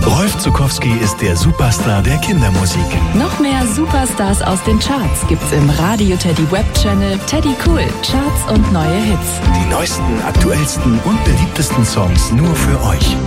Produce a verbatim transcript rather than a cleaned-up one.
Rolf Zuckowski ist der Superstar der Kindermusik. Noch mehr Superstars aus den Charts gibt's im Radio Teddy Web Channel Teddy Cool. Charts und neue Hits. Die neuesten, aktuellsten und beliebtesten Songs nur für euch.